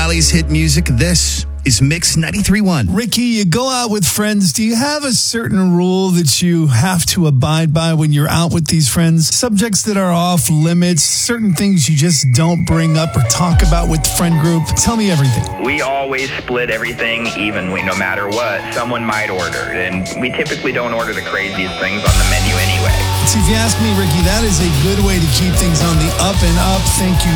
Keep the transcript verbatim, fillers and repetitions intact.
Valley's hit music. This is Mix ninety-three point one. Ricky, you go out with friends. Do you have a certain rule that you have to abide by when you're out with these friends? Subjects that are off limits, certain things you just don't bring up or talk about with the friend group. Tell me everything. We always split everything evenly, no matter what someone might order. And we typically don't order the craziest things on the menu anyway. See, if you ask me, Ricky, that is a good way to keep things on the up and up. Thank you